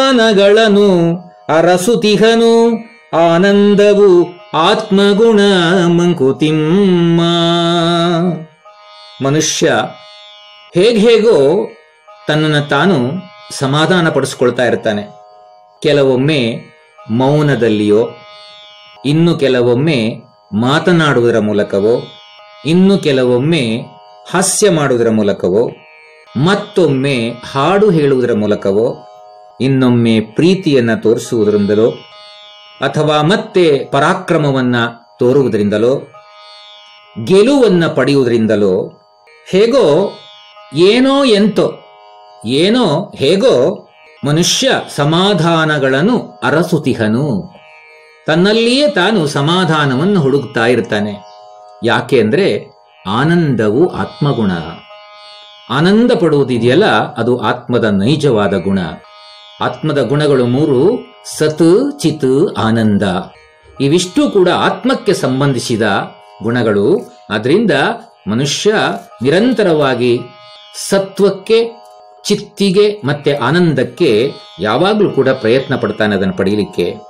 ಸಮಾಧಾನಗಳನ್ನು ಅರಸುತಿಹನು ಆನಂದವು ಆತ್ಮಗುಣ ಮಂಕುತಿಮ್ಮ. ಮನುಷ್ಯ ಹೇಗೋ ತನ್ನನ್ನು ತಾನು ಸಮಾಧಾನ ಪಡಿಸ್ಕೊಳ್ತಾ ಇರ್ತಾನೆ. ಕೆಲವೊಮ್ಮೆ ಮೌನದಲ್ಲಿಯೋ, ಇನ್ನು ಕೆಲವೊಮ್ಮೆ ಮಾತನಾಡುವುದರ ಮೂಲಕವೋ, ಇನ್ನು ಕೆಲವೊಮ್ಮೆ ಹಾಸ್ಯ ಮಾಡುವುದರ ಮೂಲಕವೋ, ಮತ್ತೊಮ್ಮೆ ಹಾಡು ಹೇಳುವುದರ ಮೂಲಕವೋ, ಇನ್ನೊಮ್ಮೆ ಪ್ರೀತಿಯನ್ನ ತೋರಿಸುವುದರಿಂದಲೋ, ಅಥವಾ ಮತ್ತೆ ಪರಾಕ್ರಮವನ್ನ ತೋರುವುದರಿಂದಲೋ, ಗೆಲುವನ್ನ ಪಡೆಯುವುದರಿಂದಲೋ, ಹೇಗೋ ಹೇಗೋ ಮನುಷ್ಯ ಸಮಾಧಾನಗಳನ್ನು ಅರಸುತಿಹನು. ತನ್ನಲ್ಲಿಯೇ ತಾನು ಸಮಾಧಾನವನ್ನು ಹುಡುಕ್ತಾ ಇರ್ತಾನೆ. ಯಾಕೆ ಅಂದ್ರೆ ಆನಂದವು ಆತ್ಮಗುಣ. ಆನಂದ ಪಡುವುದಿದೆಯಲ್ಲ, ಅದು ಆತ್ಮದ ನೈಜವಾದ ಗುಣ. ಆತ್ಮದ ಗುಣಗಳು 3: ಸತ್, ಚಿತ್, ಆನಂದ. ಇವಿಷ್ಟು ಕೂಡ ಆತ್ಮಕ್ಕೆ ಸಂಬಂಧಿಸಿದ ಗುಣಗಳು. ಅದರಿಂದ ಮನುಷ್ಯ ನಿರಂತರವಾಗಿ ಸತ್ವಕ್ಕೆ, ಚಿತ್ತಿಗೆ ಮತ್ತೆ ಆನಂದಕ್ಕೆ ಯಾವಾಗಲೂ ಕೂಡ ಪ್ರಯತ್ನ ಪಡ್ತಾನೆ ಅದನ್ನು ಪಡೆಯಲಿಕ್ಕೆ.